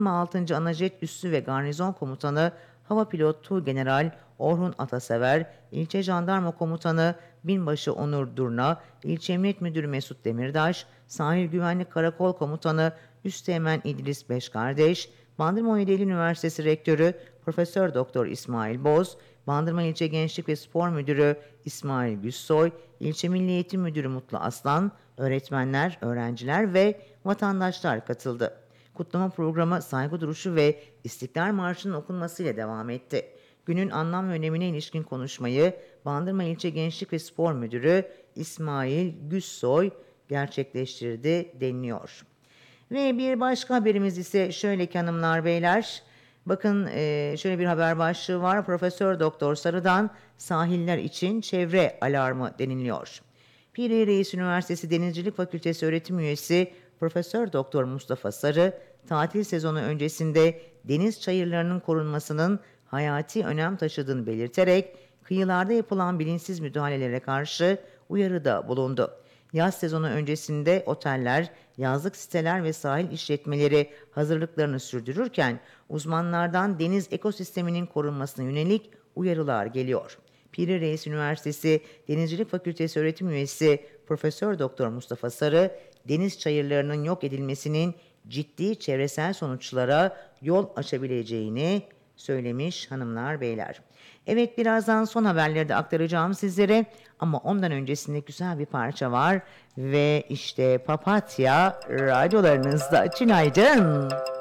6. Anajet Üssü ve Garnizon Komutanı Hava Pilot Tuğgeneral Orhun Atasever, İlçe Jandarma Komutanı Binbaşı Onur Durna, İlçe Emniyet Müdürü Mesut Demirdaş, Sahil Güvenlik Karakol Komutanı Üsteğmen İdris Beşkardeş, Bandırma Üniversitesi Üniversitesi Rektörü Profesör Doktor İsmail Boz, Bandırma İlçe Gençlik ve Spor Müdürü İsmail Güssoy, İlçe Milli Eğitim Müdürü Mutlu Aslan, öğretmenler, öğrenciler ve vatandaşlar katıldı. Kutlama programı saygı duruşu ve İstiklal Marşı'nın okunmasıyla devam etti. Günün anlam ve önemine ilişkin konuşmayı Bandırma İlçe Gençlik ve Spor Müdürü İsmail Güssoy gerçekleştirdi deniliyor. Ve bir başka haberimiz ise şöyle ki hanımlar beyler, bakın şöyle bir haber başlığı var. Profesör Doktor Sarı'dan sahiller için çevre alarmı deniliyor. Piri Reis Üniversitesi Denizcilik Fakültesi öğretim üyesi Profesör Doktor Mustafa Sarı, tatil sezonu öncesinde deniz çayırlarının korunmasının hayati önem taşıdığını belirterek kıyılarda yapılan bilinçsiz müdahalelere karşı uyarıda bulundu. Yaz sezonu öncesinde oteller, yazlık siteler ve sahil işletmeleri hazırlıklarını sürdürürken uzmanlardan deniz ekosisteminin korunmasına yönelik uyarılar geliyor. Piri Reis Üniversitesi Denizcilik Fakültesi öğretim üyesi Profesör Doktor Mustafa Sarı, deniz çayırlarının yok edilmesinin ciddi çevresel sonuçlara yol açabileceğini söylemiş hanımlar beyler. Evet, birazdan son haberleri de aktaracağım sizlere ama ondan öncesinde güzel bir parça var ve işte Papatya radyolarınızda. Günaydın.